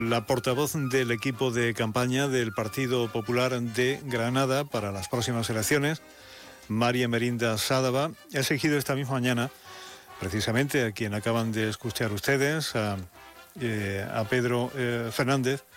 La portavoz del equipo de campaña del Partido Popular de Granada para las próximas elecciones, María Merinda Sádava, ha exigido esta misma mañana, precisamente a quien acaban de escuchar ustedes, a Pedro Fernández,